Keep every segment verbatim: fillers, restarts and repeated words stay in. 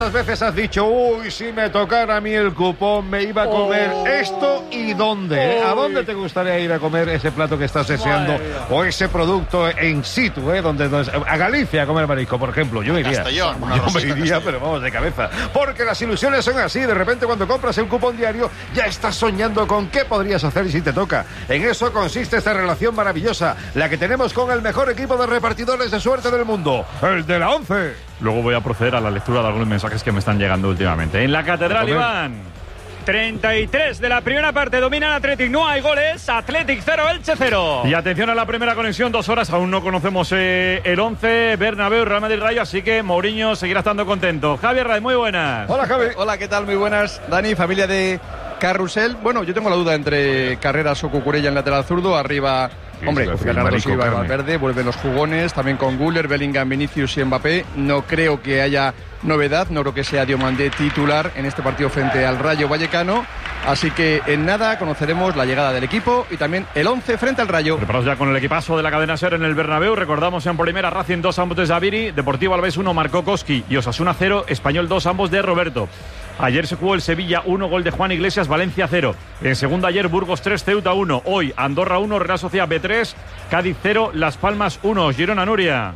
¿Cuántas veces has dicho, uy, si me tocara a mí el cupón, me iba a comer oh. esto y dónde? ¿eh? ¿A dónde te gustaría ir a comer ese plato que estás deseando? O ese producto en situ, ¿eh? Donde, a Galicia a comer marisco, por ejemplo. Yo iría. Castellón, yo me iría, pero vamos de cabeza. Porque las ilusiones son así. De repente, cuando compras el cupón diario, ya estás soñando con qué podrías hacer si te toca. En eso consiste esta relación maravillosa, la que tenemos con el mejor equipo de repartidores de suerte del mundo, el de la ONCE. Luego voy a proceder a la lectura de algunos mensajes que me están llegando últimamente. En la Catedral, Iván, treinta y tres de la primera parte, domina el Athletic, no hay goles, Athletic cero, Elche cero. Y atención a la primera conexión, dos horas, aún no conocemos eh, el once, Bernabéu, Real Madrid, Rayo, así que Mourinho seguirá estando contento. Javier Ray, muy buenas. Hola, Javi. Hola, ¿qué tal? Muy buenas. Dani, familia de Carrusel. Bueno, yo tengo la duda entre Carreras o Cucurella en lateral zurdo, arriba... Sí, Hombre, sí, Bernardo sí, Silva y Valverde, vuelven los jugones, también con Güler, Bellingham, Vinicius y Mbappé. No creo que haya novedad, no creo que sea Diomandé titular en este partido frente al Rayo Vallecano. Así que en nada conoceremos la llegada del equipo y también el once frente al Rayo. Preparados ya con el equipazo de la cadena SER en el Bernabéu. Recordamos en primera Racing dos, ambos de Zaviri, Deportivo Alavés uno, marcó Koski, y Osasuna cero, Español dos, ambos de Roberto. Ayer se jugó el Sevilla uno, gol de Juan Iglesias, Valencia cero. En segunda ayer Burgos tres, Ceuta uno. Hoy Andorra uno, Real Sociedad B tres, Cádiz cero, Las Palmas uno. Girona, Nuria.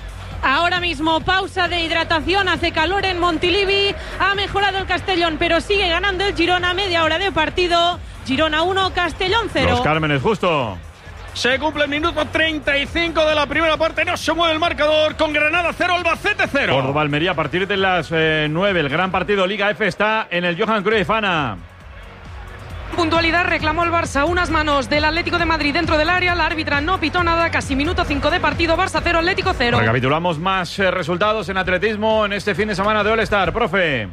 Ahora mismo pausa de hidratación, hace calor en Montilivi, ha mejorado el Castellón, pero sigue ganando el Girona, media hora de partido. Girona uno, Castellón cero. Los Cármenes, justo. Se cumple el minuto treinta y cinco de la primera parte, no se mueve el marcador, con Granada cero, Albacete cero. Córdoba, Almería, a partir de las eh, nueve, el gran partido Liga F está en el Johan Cruyff. Ana. Puntualidad, reclamó el Barça, unas manos del Atlético de Madrid dentro del área, la árbitra no pitó nada, casi minuto cinco de partido, Barça cero, Atlético cero. Recapitulamos más eh, resultados en atletismo en este fin de semana de All-Star, profe.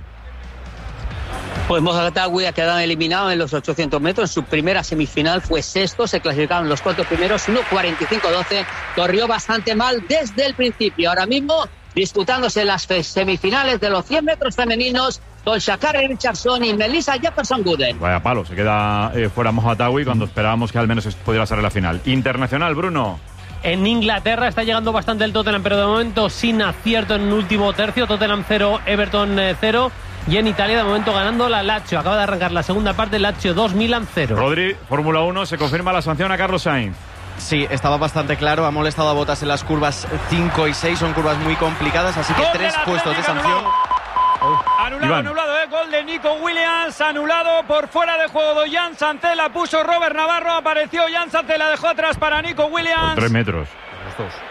Pues Mozambique ha quedado eliminado en los ochocientos metros. En su primera semifinal fue sexto. Se clasificaron los cuatro primeros. uno cuarenta y cinco doce. Corrió bastante mal desde el principio. Ahora mismo disputándose las semifinales de los cien metros femeninos con Sha'Carri Richardson y Melissa Jefferson-Guden. Vaya palo, se queda eh, fuera Mozambique cuando esperábamos que al menos pudiera ser la final. Internacional, Bruno. En Inglaterra está llegando bastante el Tottenham, pero de momento sin acierto en el último tercio. Tottenham cero, Everton cero. Y en Italia de momento ganando la Lazio. Acaba de arrancar la segunda parte, Lazio dos, Milan cero. Rodri, Fórmula uno, se confirma la sanción a Carlos Sainz. Sí, estaba bastante claro, ha molestado a Bottas en las curvas cinco y seis, son curvas muy complicadas, así que gol tres puestos de sanción. Anulado, Iván. anulado, eh, gol de Nico Williams, anulado por fuera de juego de Jan Santella, puso Robert Navarro, apareció Jan Santella, dejó atrás para Nico Williams. Por tres metros. Los dos.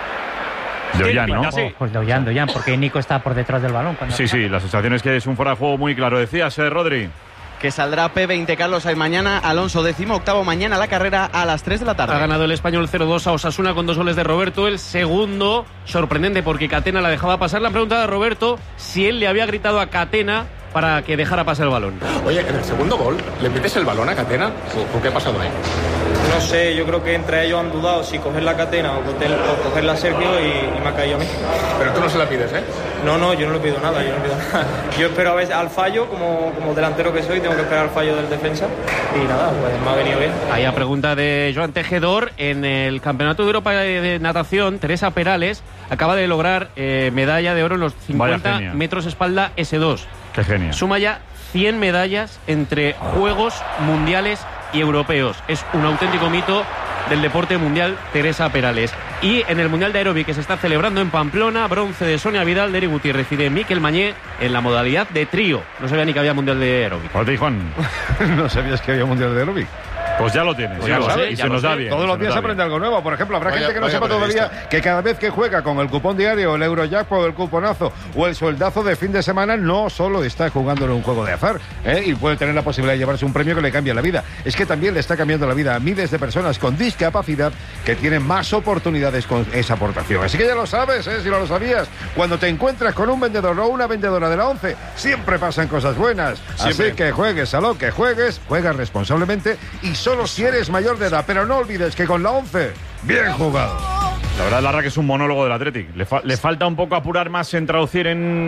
De Ollán, ¿no? Sí. Oh, pues de Ollán, de Ollán, porque Nico está por detrás del balón. Sí, sí, la sensación es que es un fuera de juego muy claro. Decías, eh, Rodri. Que saldrá P veinte Carlos Sainz mañana, Alonso décimo octavo mañana la carrera a las tres de la tarde. Ha ganado el Español cero dos a Osasuna con dos goles de Roberto. El segundo, sorprendente porque Catena la dejaba pasar. Le han preguntado a Roberto si él le había gritado a Catena para que dejara pasar el balón. Oye, en el segundo gol, ¿le pides el balón a Catena? ¿O qué ha pasado ahí? No sé, yo creo que entre ellos han dudado si coger la Catena o cogerla a Sergio y, y me ha caído a mí. Pero tú no se la pides, ¿eh? No, no, yo no le pido nada, yo no le pido nada. Yo espero a veces al fallo, como, como delantero que soy, tengo que esperar al fallo del defensa y nada, pues me ha venido bien. Ahí a pregunta de Joan Tejedor, en el Campeonato de Europa de Natación, Teresa Perales acaba de lograr eh, medalla de oro en los cincuenta metros espalda ese dos. Qué genio. Suma ya cien medallas entre Juegos Mundiales y Europeos. Es un auténtico mito del deporte mundial, Teresa Perales. Y en el Mundial de Aeróbic que se está celebrando en Pamplona, bronce de Sonia Vidal, de Eric Gutiérrez y de Miquel Mañé en la modalidad de trío. No sabía ni que había Mundial de Aeróbic. Para ti, Juan. ¿No sabías que había Mundial de Aeróbic? Pues ya lo tienes, Pues ya, ya lo lo sé, sé, y ya se lo nos sé. da bien. Todos los días se aprende algo nuevo. Por ejemplo, habrá Vaya, gente que no vaya sepa periodista. todavía que cada vez que juega con el cupón diario, el Eurojackpot, el cuponazo o el sueldazo de fin de semana, no solo está jugando en un juego de azar, ¿eh? Y puede tener la posibilidad de llevarse un premio que le cambie la vida. Es que también le está cambiando la vida a miles de personas con discapacidad que tienen más oportunidades con esa aportación. Así que ya lo sabes, ¿eh? Si no lo sabías, cuando te encuentras con un vendedor o una vendedora de la ONCE, siempre pasan cosas buenas. Siempre. Así que juegues a lo que juegues, juega responsablemente y solo si eres mayor de edad, pero no olvides que con la ONCE, bien jugado. La verdad, Larra, que es un monólogo del Athletic. Le, fa le falta un poco apurar más en traducir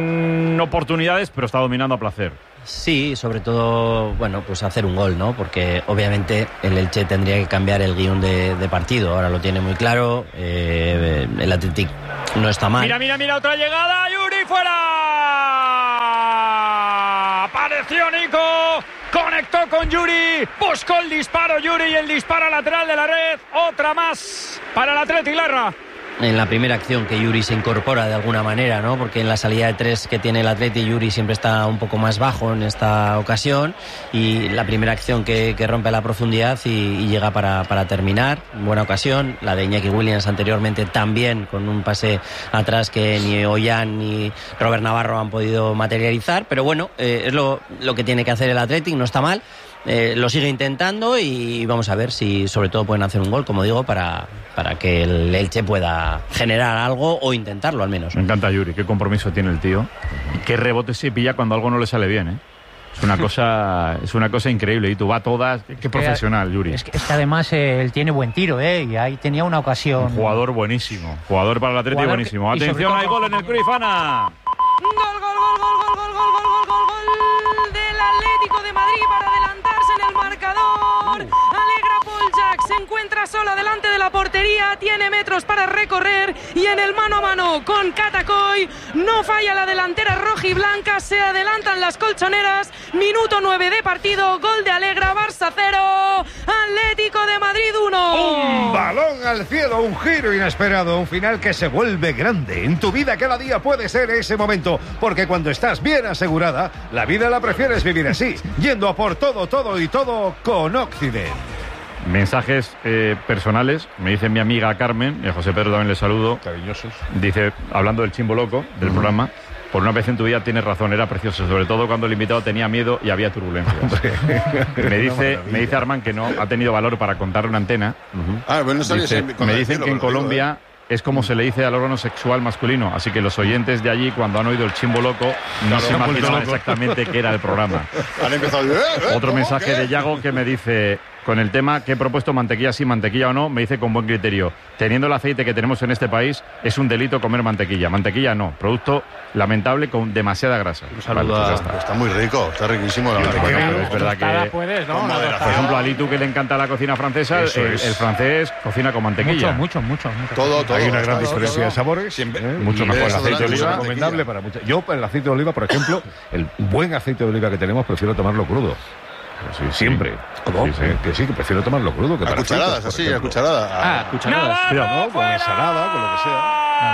en oportunidades, pero está dominando a placer. Sí, sobre todo, bueno, pues hacer un gol, ¿no? Porque obviamente el Elche tendría que cambiar el guión de, de partido. Ahora lo tiene muy claro. Eh, el Athletic no está mal. Mira, mira, mira, otra llegada. Yuri fuera. Apareció Nico. Conectó con Yuri. Buscó el disparo Yuri y el disparo lateral de la red. Otra más para el Athletic Larra. En la primera acción que Yuri se incorpora de alguna manera, ¿no? Porque en la salida de tres que tiene el Atleti, Yuri siempre está un poco más bajo en esta ocasión, y la primera acción que, que rompe la profundidad y, y llega para, para terminar. Buena ocasión. La de Iñaki Williams anteriormente también, con un pase atrás que ni Ollán ni Robert Navarro han podido materializar, pero bueno, eh, es lo, lo que tiene que hacer el Athletic, no está mal. Eh, lo sigue intentando y vamos a ver si sobre todo pueden hacer un gol, como digo, para, para que el Elche pueda generar algo o intentarlo al menos. Me encanta Yuri, qué compromiso tiene el tío y qué rebote se pilla cuando algo no le sale bien, ¿eh? Es una cosa, es una cosa increíble y tú va a todas. Qué profesional, Yuri. Es que, es que además eh, él tiene buen tiro, ¿eh? Y ahí tenía una ocasión. Un jugador buenísimo, jugador para el Atlético buenísimo. Que, Atención, hay gol en el Cruyff, Ana. Gol, gol, gol, gol, gol, gol, gol, gol, gol, gol del Atlético de Madrid para adelantarse en el marcador. Alegra Poljak, se encuentra sola delante de la portería, tiene metros para recorrer y en el mano a mano con Catacoy no falla la delantera rojiblanca, se adelantan las colchoneras. Minuto nueve de partido, gol de Alegra, Barça cero, Atlético de Madrid uno. Un balón al cielo, un giro inesperado, un final que se vuelve grande. En tu vida cada día puede ser ese momento, porque cuando estás bien asegurada, la vida la prefieres vivir así, yendo a por todo, todo y todo con Occident. Mensajes eh, personales, me dice mi amiga Carmen, y a José Pedro también le saludo. Cariñosos. Dice, hablando del chimbo loco del uh-huh. programa, por una vez en tu vida tienes razón, era precioso, sobre todo cuando el invitado tenía miedo y había turbulencias. me dice me dice Armán que no ha tenido valor para contar una antena. Uh-huh. Ah, bueno, no dice, me dicen cielo, que en Colombia digo, ¿eh? es como se le dice al órgano sexual masculino, así que los oyentes de allí, cuando han oído el chimbo loco, no claro, se imaginaban exactamente qué era el programa. Han empezado, ¿eh? ¿Eh? Otro mensaje ¿Qué? de Yago que me dice, con el tema que he propuesto, mantequilla sí, mantequilla o no, me dice con buen criterio, teniendo el aceite que tenemos en este país, es un delito comer mantequilla. Mantequilla no, producto lamentable con demasiada grasa. Un saludo vale, pues está. está muy rico, está riquísimo. La bueno, pero es verdad que, puedes, ¿no? por ejemplo, a Litu, que le encanta la cocina francesa, el, el francés cocina con mantequilla. Mucho, mucho, mucho. mucho. Todo, todo. Hay una gran todo, diferencia todo. de sabores. Siempre. ¿eh? Mucho mejor el aceite de oliva. Es recomendable para muchas. Yo, el aceite de oliva, por ejemplo, el buen aceite de oliva que tenemos, prefiero tomarlo crudo. Sí, siempre. ¿Cómo? Sí, sí, que sí, que prefiero tomarlo crudo. Que a cucharadas, así, a cucharadas. Ah, cucharadas. Cuidado, ¿no? Con ensalada, con lo que sea.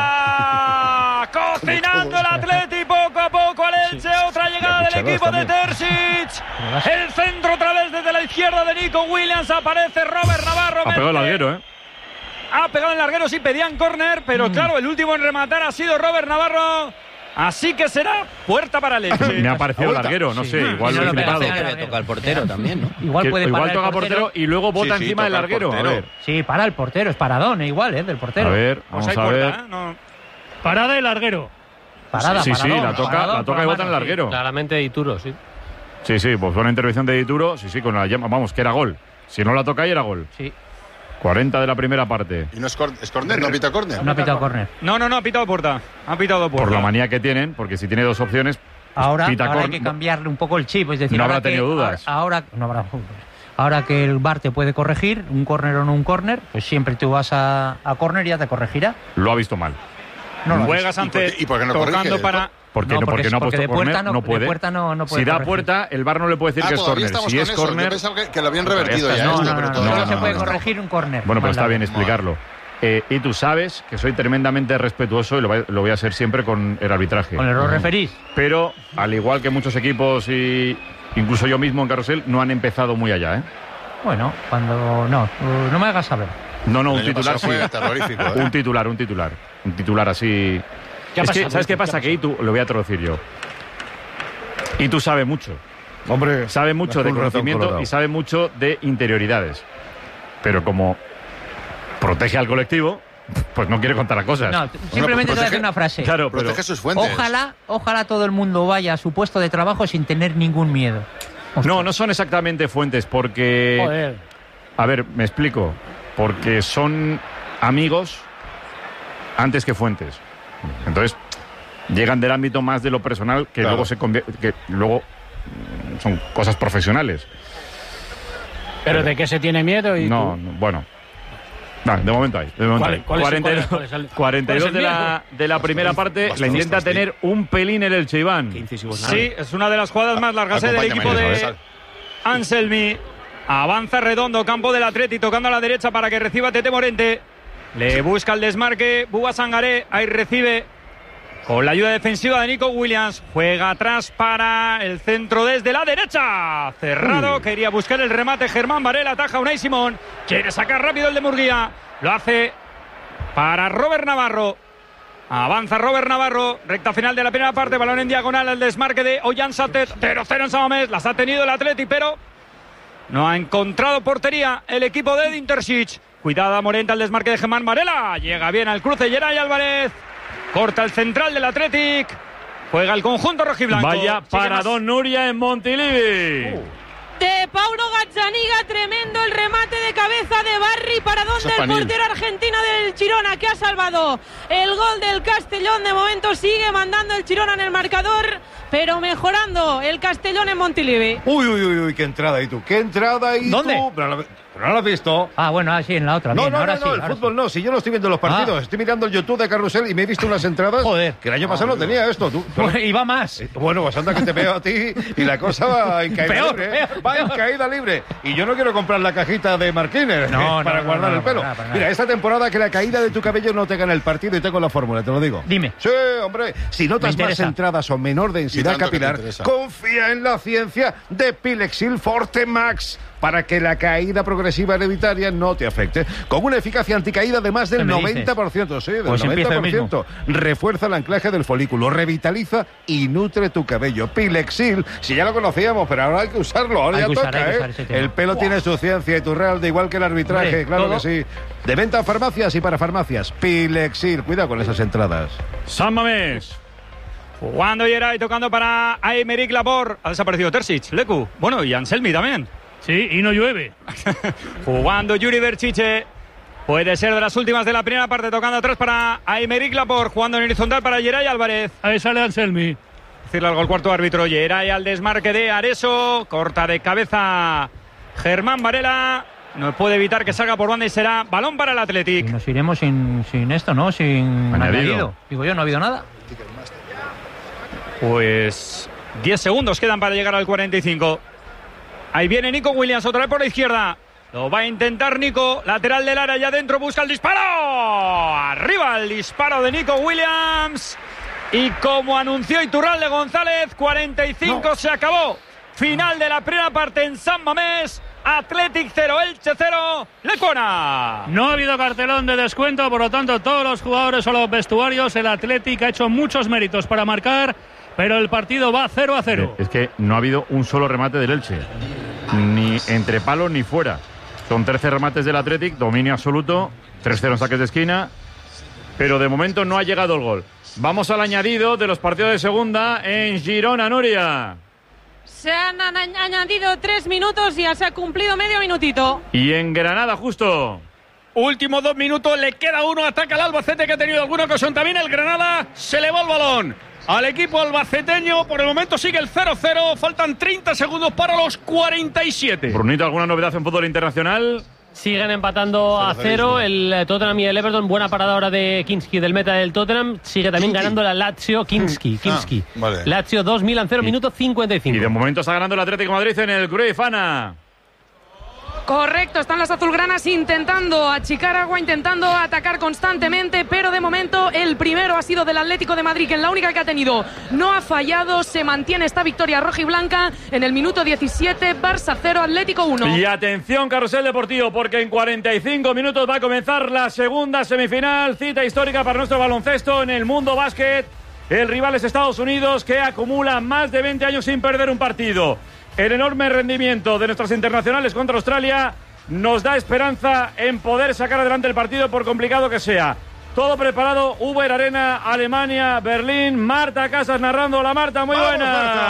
Ah, cocinando el Atleti poco a poco al Elche. Otra llegada del equipo también. de Terzic. El centro otra vez desde la izquierda de Nico Williams. Aparece Robert Navarro. Ha pegado el larguero, ¿eh? Ha pegado el larguero, sí, pedían córner, pero mm. claro, el último en rematar ha sido Robert Navarro. Así que será puerta para el Elche. Me ha parecido larguero, no sí. sé, igual no, lo he flipado. Le toca al portero también, ¿no? Igual puede igual parar toca el portero, portero y luego bota sí, sí, encima del larguero. A ver. Sí, para el portero, es paradón, igual, ¿eh? Del portero. A ver, vamos pues a puerta, ver. ¿eh? No. Parada de larguero. Parada, sí, paradón, sí, la toca, paradón, la toca y bota en el larguero. Sí, claramente Dituro, sí. Sí, sí, pues buena intervención de Dituro. Sí, sí, con la llama, vamos, que era gol. Si no la toca ahí era gol. Sí. cuarenta de la primera parte. ¿Y no es, cor es córner? ¿No pita córner? No ha pitado córner. No, no, no, ha pitado puerta. Ha pitado puerta. Por la manía que tienen, porque si tiene dos opciones, ahora, pita ahora hay córner. que cambiarle un poco el chip, es decir, no ahora habrá tenido que, dudas. Ahora, no habrá Ahora que el V A R te puede corregir, un córner o no un córner, pues siempre tú vas a, a córner y ya te corregirá. Lo ha visto mal. No Juegas ante ¿Y por qué no tocando corrige? para ¿Por qué no? Porque, porque no ha puesto de puerta córner, no, no puede. De puerta no, no puede si da corregir. puerta, el V A R no le puede decir ah, que es córner. Si es córner, yo pensaba que, que lo habían revertido ya. No, esto, no, pero no, todavía no, no, no se puede no, corregir un córner. Bueno, pero está bien Vale. explicarlo. Eh, y tú sabes que soy tremendamente respetuoso y lo voy, lo voy a ser siempre con el arbitraje. Con el error referís. Pero, al igual que muchos equipos y incluso yo mismo en Carrusel, no han empezado muy allá, ¿eh? Bueno, cuando... No, no me hagas saber. No, no, un El año titular sí. fue terrorífico, ¿eh? Un titular, un titular. Un titular así... ¿Qué ha es pasado? que, ¿sabes qué ¿Qué pasa? ha Que Itu, lo voy a traducir yo. Itu sabe mucho. Hombre, sabe mucho de conocimiento y sabe mucho de interioridades. Pero como protege al colectivo, pues no quiere contar las cosas. No, simplemente te voy a decir una frase. Claro, pero protege sus fuentes. Ojalá, ojalá todo el mundo vaya a su puesto de trabajo sin tener ningún miedo. Ostras. No, no son exactamente fuentes porque... Joder. A ver, me explico. Porque son amigos antes que fuentes. Entonces, llegan del ámbito más de lo personal que claro. luego se convierte, que luego son cosas profesionales. ¿Pero de qué se tiene miedo? Y no, tú? no, bueno. Vale, de momento hay. De momento ¿Cuál- hay. cuál es- cuarenta y dos, cuál es el- cuarenta y dos cuál es el de, la, miedo? de la primera parte. Bastante, La intenta bastante. tener un pelín el Elche, Iván. Sí, es una de las jugadas más largas eh, del Acompáñame equipo en eso, de ¿eh? Anselmi. Avanza Redondo, campo del Atleti, tocando a la derecha para que reciba Tete Morente. Le busca el desmarque, Bouba Sangaré, ahí recibe con la ayuda defensiva de Nico Williams. Juega atrás para el centro desde la derecha. Cerrado, quería buscar el remate Germán Varela, ataja Unai Simón. Quiere sacar rápido el de Murguía. Lo hace para Robert Navarro. Avanza Robert Navarro, recta final de la primera parte, balón en diagonal, el desmarque de Ollán Satet, cero cero en San Mamés, las ha tenido el Atleti, pero no ha encontrado portería el equipo de Edin Terzic. Cuidado Morente al desmarque de Germán Varela, llega bien al cruce Geray Álvarez, corta el central del Athletic, juega el conjunto rojiblanco. Vaya Sigue para más. Don Nuria en Montilivi. Uh. De Paulo Gazzaniga, tremendo el remate de cabeza de Barry para donde el Chapanil. portero argentino del Girona, que ha salvado el gol del Castellón. De momento sigue mandando el Girona en el marcador, pero mejorando el Castellón en Montilivi. Uy, uy, uy, uy, qué entrada ahí tú. ¿Qué entrada ahí ¿Dónde? tú? Pero no, pero no lo has visto. Ah, bueno, así en la otra. No, bien, no, ahora no, sí, no, el ahora fútbol no. Si yo no estoy viendo los partidos, Ah. estoy mirando el YouTube de Carrusel y me he visto unas entradas. Joder. Que el año pasado no tenía esto. Tú, tú- sí. Y va más. Eh, Bueno, pues anda que te veo a ti y la cosa va en caída Peor, libre. ¿eh? peor, va en peor. caída libre. Y yo no quiero comprar la cajita de Marquines No, no, para no, guardar no, el pelo. para nada, para Mira, nada. esta temporada que la caída de tu cabello no te gana el partido y tengo la fórmula, te lo digo. Dime. Sí, hombre. Si notas Me más interesa. entradas o menor Y densidad tanto que te capilar, interesa. confía en la ciencia de Pilexil Forte Max para que la caída progresiva hereditaria no te afecte. Con una eficacia anticaída de más del ¿Qué me dices? noventa por ciento, sí, del Pues empieza el noventa por ciento. Refuerza el anclaje del folículo, revitaliza y nutre tu cabello. Pilexil, si ya lo conocíamos, pero ahora hay que usarlo, ahora Hay ya que usar, toca, hay que ¿eh? usar ese tema. El pelo tiene su ciencia y tu real, de igual que el arbitraje, Hombre, claro todo. que sí. De venta a farmacias y para farmacias. Pilexil, cuidado con esas entradas. San Mamés. Jugando Geray, tocando para Aymeric Laporte. Ha desaparecido Terzic, Lecu. Bueno, y Anselmi también. Sí, y no llueve. Jugando Yuri Berchiche. Puede ser de las últimas de la primera parte, tocando atrás para Aymeric Laporte, jugando en horizontal para Geray Álvarez. Ahí sale Anselmi. Decirle algo al cuarto árbitro. Geray al desmarque de Areso. Corta de cabeza Germán Varela. No puede evitar que salga por banda y será balón para el Y Athletic. nos iremos sin, sin esto, ¿no? Sin Añadido. añadido. Digo yo, no ha habido nada. Pues diez segundos quedan para llegar al cuarenta y cinco. Ahí viene Nico Williams, otra vez por la izquierda. Lo va a intentar Nico, lateral del área, ya adentro busca el disparo. Arriba el disparo de Nico Williams. Y como anunció Iturralde González, cuarenta y cinco, se acabó. Final de la primera parte en San Mamés. Athletic cero, Elche cero, Lecuona. No ha habido cartelón de descuento, por lo tanto todos los jugadores o los vestuarios, el Athletic ha hecho muchos méritos para marcar, pero el partido va cero a cero. Es que no ha habido un solo remate del Elche. Ni entre palos ni fuera. Son trece remates del Athletic, dominio absoluto, tres cero en saques de esquina, pero de momento no ha llegado el gol. Vamos al añadido de los partidos de segunda en Girona, Nuria. Se han an- añadido tres minutos y ya se ha cumplido medio minutito. Y en Granada, justo. Últimos dos minutos, le queda uno, ataca el Albacete que ha tenido alguna ocasión también, el Granada se le va el balón al equipo albaceteño, por el momento sigue el cero cero, faltan treinta segundos para los cuarenta y siete. Brunito, ¿alguna novedad en fútbol internacional? Siguen empatando a cero el Tottenham y el Everton. Buena parada ahora de Kinski, del meta del Tottenham. Sigue también Kinski. ganando la Lazio. Kinski, Kinski. Ah, vale. Lazio dos, Milan cero, minuto cincuenta y cinco. Y de momento está ganando el Atlético de Madrid en el Cruyff, Ana. Correcto, están las azulgranas intentando achicar agua, intentando atacar constantemente, pero de momento el primero ha sido del Atlético de Madrid, que en la única que ha tenido no ha fallado. Se mantiene esta victoria roja y blanca en el minuto diecisiete, Barça cero, Atlético uno. Y atención, Carrusel Deportivo, porque en cuarenta y cinco minutos va a comenzar la segunda semifinal, cita histórica para nuestro baloncesto en el mundo básquet. El rival es Estados Unidos, que acumula más de veinte años sin perder un partido. El enorme rendimiento de nuestras internacionales contra Australia nos da esperanza en poder sacar adelante el partido, por complicado que sea. Todo preparado, Uber Arena, Alemania, Berlín. Marta Casas narrando. Hola, Marta, muy buena.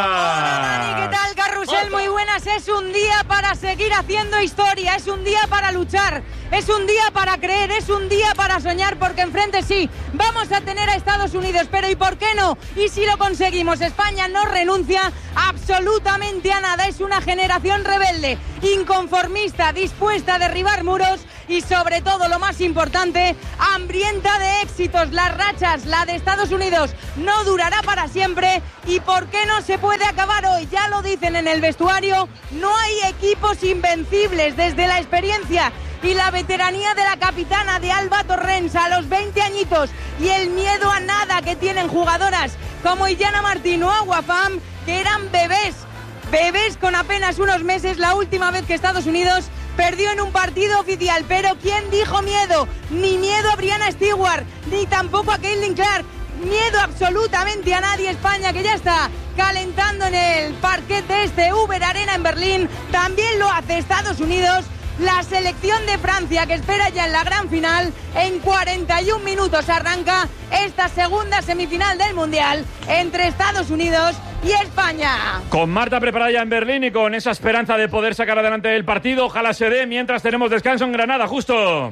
Dani, ¿qué tal, Carrusel? Muy buenas. Es un día para seguir haciendo historia, es un día para luchar, Es un día para creer, es un día para soñar, porque enfrente sí, vamos a tener a Estados Unidos, pero ¿y por qué no? Y si lo conseguimos, España no renuncia absolutamente a nada. Es una generación rebelde, inconformista, dispuesta a derribar muros y sobre todo, lo más importante, hambrienta de éxitos. Las rachas, la de Estados Unidos, no durará para siempre. ¿Y por qué no se puede acabar hoy? Ya lo dicen en el vestuario, no hay equipos invencibles. Desde la experiencia y la veteranía de la capitana de Alba Torrens a los veinte añitos y el miedo a nada que tienen jugadoras como Illana Martín o Agua Fam, que eran bebés, bebés con apenas unos meses la última vez que Estados Unidos perdió en un partido oficial. Pero ¿quién dijo miedo? Ni miedo a Brianna Stewart, ni tampoco a Caitlin Clark. Miedo absolutamente a nadie. España, que ya está calentando en el parquet de este Uber Arena en Berlín, también lo hace Estados Unidos. La selección de Francia, que espera ya en la gran final, en cuarenta y un minutos arranca esta segunda semifinal del Mundial entre Estados Unidos y España. Con Marta preparada ya en Berlín y con esa esperanza de poder sacar adelante el partido, ojalá se dé, mientras tenemos descanso en Granada, justo.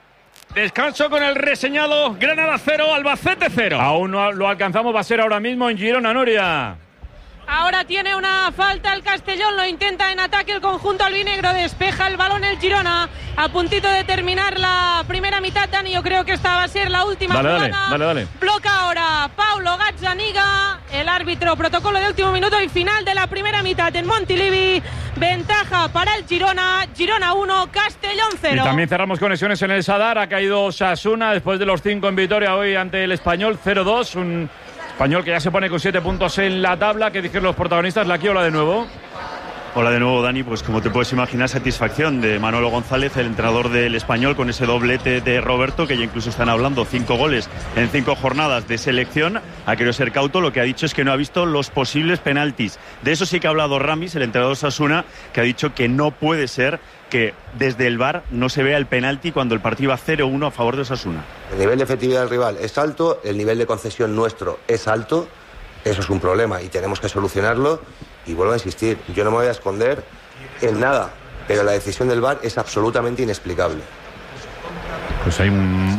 Descanso con el reseñado Granada cero, Albacete cero. Aún no lo alcanzamos, va a ser ahora mismo en Girona, Nuria. Ahora tiene una falta el Castellón, lo intenta en ataque el conjunto albinegro, despeja el balón el Girona, a puntito de terminar la primera mitad. Dani, yo creo que esta va a ser la última dale, jugada. Dale, dale, dale. Bloca ahora Paulo Gazzaniga, el árbitro, protocolo de último minuto y final de la primera mitad en Montilivi. Ventaja para el Girona, Girona uno, Castellón cero. Y también cerramos conexiones en el Sadar, ha caído Osasuna después de los cinco en Vitoria hoy ante el Español, cero dos, un Español que ya se pone con siete puntos en la tabla. ¿Qué dijeron los protagonistas? La Quiola de nuevo. Hola de nuevo, Dani. Pues como te puedes imaginar, satisfacción de Manolo González, el entrenador del Español, con ese doblete de Roberto, que ya incluso están hablando cinco goles en cinco jornadas de selección. Ha querido ser cauto, lo que ha dicho es que no ha visto los posibles penaltis. De eso sí que ha hablado Ramis, el entrenador de Osasuna, que ha dicho que no puede ser que desde el V A R no se vea el penalti cuando el partido va cero uno a favor de Osasuna. El nivel de efectividad del rival es alto, el nivel de concesión nuestro es alto, eso es un problema y tenemos que solucionarlo. Y vuelvo a insistir, yo no me voy a esconder en nada, pero la decisión del V A R es absolutamente inexplicable. Pues hay un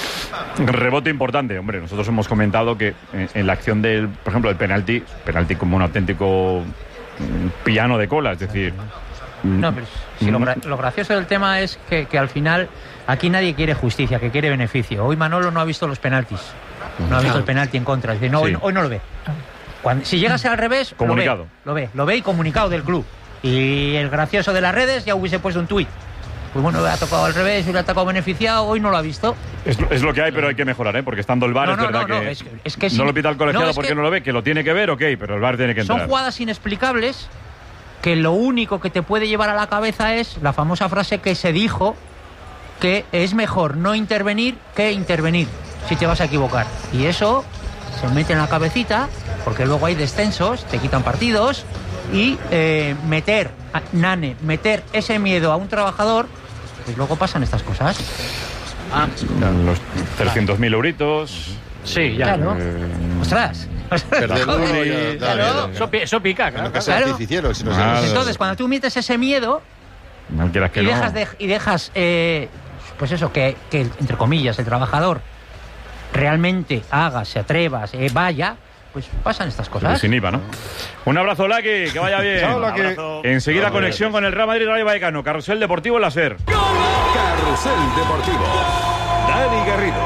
rebote importante. Hombre, nosotros hemos comentado que en, en la acción del, por ejemplo, el penalti, penalti como un auténtico piano de cola, es decir... No, pero si lo, gra lo gracioso del tema es que, que al final aquí nadie quiere justicia, que quiere beneficio. Hoy Manolo no ha visto los penaltis, no ha visto el penalti en contra. Dice, no, sí. hoy, hoy no lo ve. Cuando, si llegase al revés, comunicado. Lo ve, lo ve, lo ve y comunicado del club. Y el gracioso de las redes ya hubiese puesto un tuit. Pues bueno, le ha tocado al revés y le ha tocado beneficiado, hoy no lo ha visto. Es, es lo que hay, pero hay que mejorar, ¿eh? Porque estando el V A R no, no, es verdad no, no, que, es, es que si, no lo pita el colegiado no, porque que no lo ve, que lo tiene que ver, ok, pero el V A R tiene que entrar. Son jugadas inexplicables que lo único que te puede llevar a la cabeza es la famosa frase que se dijo, que es mejor no intervenir que intervenir si te vas a equivocar. Y eso se mete en la cabecita, porque luego hay descensos, te quitan partidos, y eh, meter, Nane, meter ese miedo a un trabajador, pues luego pasan estas cosas. Ah, los trescientos mil euritos. Sí, ya. Claro. Eh, Ostras. Joder, claro. Eso, eso pica, claro. No, claro. Artificiero, si no Ah, sabes. Entonces, cuando tú metes ese miedo no quieras que y, no. dejas de, y dejas, eh, pues eso, que, que, entre comillas, el trabajador realmente haga, se atreva, se vaya, pues pasan estas cosas. Sin I V A, ¿no? Un abrazo, Laki, que vaya bien. Chao, Laki. Enseguida conexión con el Real Madrid Rayo Vallecano. Carrusel Deportivo en la SER. Carrusel Deportivo. Dani Garrido.